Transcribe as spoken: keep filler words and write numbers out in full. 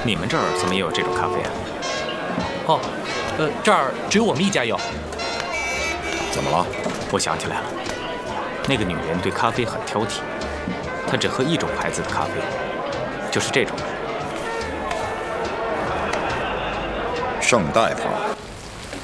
你们这儿怎么也有这种咖啡啊？ 哦，呃，这儿只有我们一家有。 怎么了？ 我想起来了，那个女人对咖啡很挑剔，她只喝一种牌子的咖啡，就是这种。 圣代牌。